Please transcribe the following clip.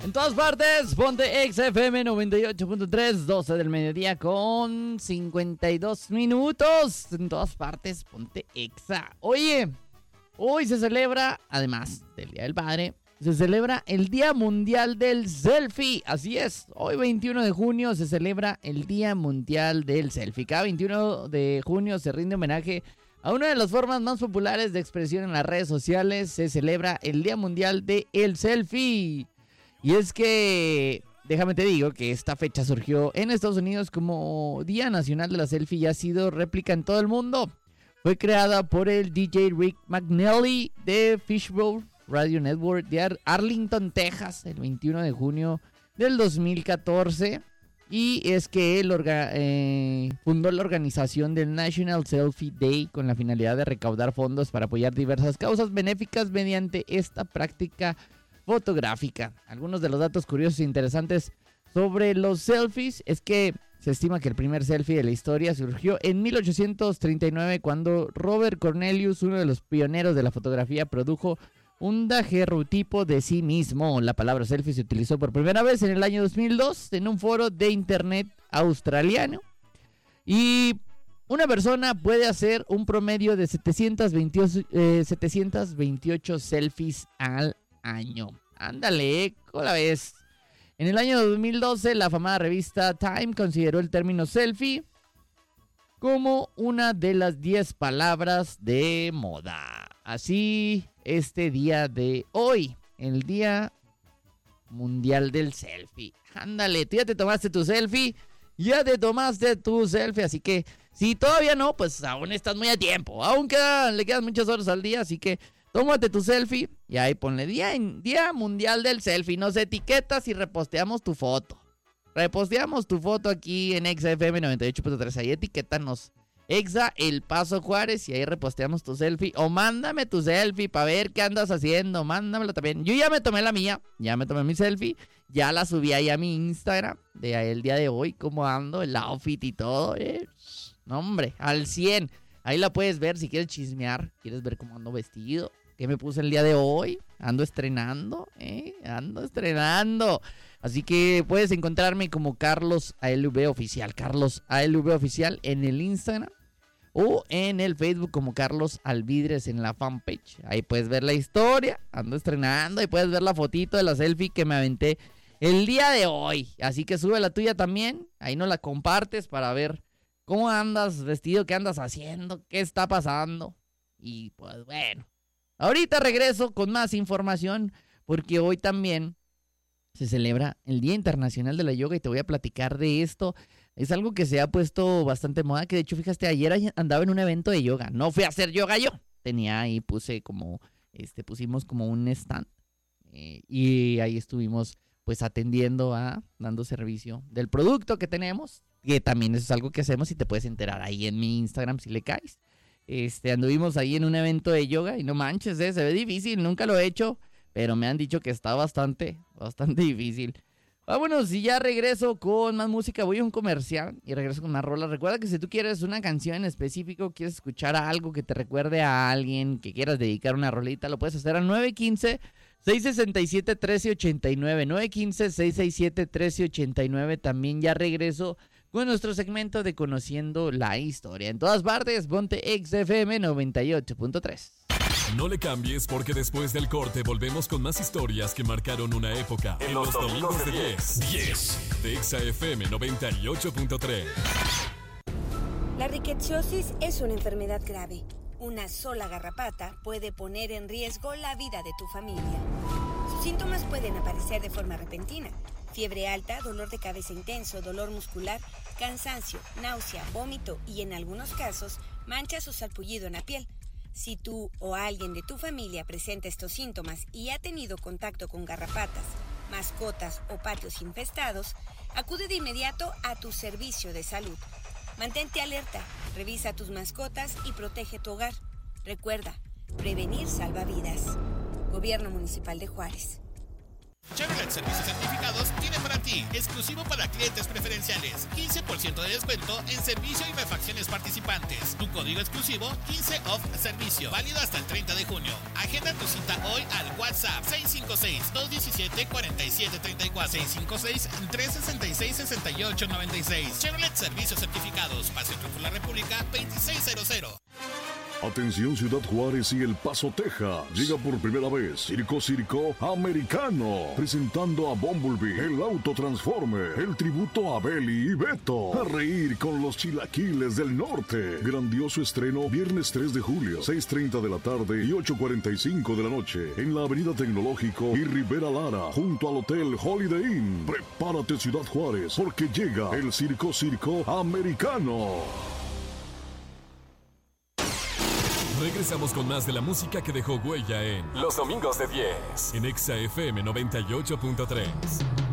En todas partes, ponte XFM 98.3, 12 del mediodía con 52 minutos. En todas partes, ponte Exa. Oye, hoy se celebra, además del Día del Padre, se celebra el Día Mundial del Selfie. Así es, hoy 21 de junio se celebra el Día Mundial del Selfie. Cada 21 de junio se rinde homenaje a una de las formas más populares de expresión en las redes sociales. Se celebra el Día Mundial del Selfie. Y es que, déjame te digo que esta fecha surgió en Estados Unidos como Día Nacional de la Selfie y ha sido réplica en todo el mundo. Fue creada por el DJ Rick McNally de Fishbowl Radio Network de Arlington, Texas, el 21 de junio del 2014. Y es que él fundó la organización del National Selfie Day con la finalidad de recaudar fondos para apoyar diversas causas benéficas mediante esta práctica fotográfica. Algunos de los datos curiosos e interesantes sobre los selfies es que se estima que el primer selfie de la historia surgió en 1839 cuando Robert Cornelius, uno de los pioneros de la fotografía, produjo un daguerrotipo de sí mismo. La palabra selfie se utilizó por primera vez en el año 2002 en un foro de internet australiano. Y una persona puede hacer un promedio de 728 selfies al año. Ándale, ¿cómo la ves? En el año 2012, la afamada revista Time consideró el término selfie como una de las 10 palabras de moda. Así, este día de hoy, el Día Mundial del Selfie. Ándale, tú ya te tomaste tu selfie. Así que, si todavía no, pues aún estás muy a tiempo. Aún le quedan muchas horas al día, así que tómate tu selfie y ahí ponle Día Mundial del Selfie. Nos etiquetas y reposteamos tu foto. Reposteamos tu foto aquí en XFM 98.3. Ahí etiquétanos Exa El Paso Juárez y ahí reposteamos tu selfie. O mándame tu selfie para ver qué andas haciendo. Mándamelo también. Yo ya me tomé la mía. Ya me tomé mi selfie. Ya la subí ahí a mi Instagram de el día de hoy. Cómo ando, el outfit y todo. No, hombre, al 100. Ahí la puedes ver si quieres chismear. ¿Quieres ver cómo ando vestido? ¿Qué me puse el día de hoy? Ando estrenando. Así que puedes encontrarme como Carlos ALV Oficial. Carlos ALV Oficial en el Instagram. O en el Facebook como Carlos Alvidres en la fanpage. Ahí puedes ver la historia. Ando estrenando. Ahí puedes ver la fotito de la selfie que me aventé el día de hoy. Así que sube la tuya también. Ahí nos la compartes para ver cómo andas vestido, qué andas haciendo, qué está pasando. Y pues bueno. Ahorita regreso con más información porque hoy también se celebra el Día Internacional de la Yoga y te voy a platicar de esto. Es algo que se ha puesto bastante moda, que de hecho, fíjate, ayer andaba en un evento de yoga. No fui a hacer yoga yo. Tenía ahí, pusimos como un stand y ahí estuvimos pues atendiendo dando servicio del producto que tenemos, que también es algo que hacemos y te puedes enterar ahí en mi Instagram si le caes. Anduvimos ahí en un evento de yoga y no manches, se ve difícil, nunca lo he hecho, pero me han dicho que está bastante difícil. Vámonos y ya regreso con más música, voy a un comercial y regreso con más rolas. Recuerda que si tú quieres una canción en específico, quieres escuchar algo que te recuerde a alguien, que quieras dedicar una rolita, lo puedes hacer al 915-667-1389, 915-667-1389. También ya regreso con nuestro segmento de Conociendo la Historia. En todas partes, ponte XFM 98.3. No le cambies porque después del corte volvemos con más historias que marcaron una época. En los domingos de 10 de XFM 98.3. La rickettsiosis es una enfermedad grave. Una sola garrapata puede poner en riesgo la vida de tu familia. Sus síntomas pueden aparecer de forma repentina. Fiebre alta, dolor de cabeza intenso, dolor muscular, cansancio, náusea, vómito y en algunos casos manchas o salpullido en la piel. Si tú o alguien de tu familia presenta estos síntomas y ha tenido contacto con garrapatas, mascotas o patios infestados, acude de inmediato a tu servicio de salud. Mantente alerta, revisa tus mascotas y protege tu hogar. Recuerda, prevenir salva vidas. Gobierno Municipal de Juárez. Chevrolet Chevrolet Servicios Certificados tiene para ti, exclusivo para clientes preferenciales, 15% de descuento en servicio y refacciones participantes. Tu código exclusivo 15 off servicio, válido hasta el 30 de junio. Agenda tu cita hoy al WhatsApp 656-217-4734, 656-366-6896. Chevrolet Servicios Certificados, Paseo Triunfo La República, 2600. Atención Ciudad Juárez y El Paso, Texas. Llega por primera vez Circo Americano, presentando a Bumblebee, el autotransforme, el tributo a Belly y Beto. A reír con los chilaquiles del norte. Grandioso estreno viernes 3 de julio, 6:30 de la tarde y 8:45 de la noche, en la Avenida Tecnológico y Rivera Lara, junto al Hotel Holiday Inn. Prepárate Ciudad Juárez, porque llega el Circo Americano. Regresamos con más de la música que dejó huella en Los Domingos de 10 en Exa FM 98.3.